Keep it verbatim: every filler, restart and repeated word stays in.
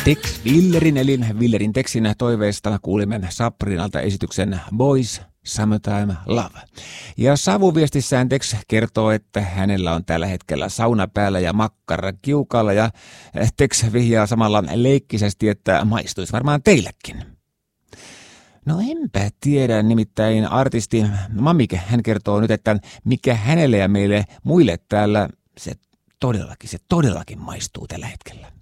Tex Willerin eli Willerin Texin toiveesta kuulimme Sabrinalta esityksen Boys Summertime Love. Ja savuviestissään Tex kertoo, että hänellä on tällä hetkellä sauna päällä ja makkara kiukalla, ja Tex vihjaa samalla leikkisesti, että maistuisi varmaan teillekin. No enpä tiedä, nimittäin artisti Mamike, hän kertoo nyt, että mikä hänelle ja meille muille täällä se todellakin, se todellakin maistuu tällä hetkellä.